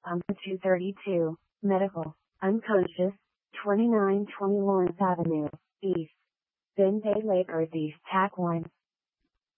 232, Medical, unconscious, 29 Lawrence Avenue, East. Bin Bay Lakers East TAC 1.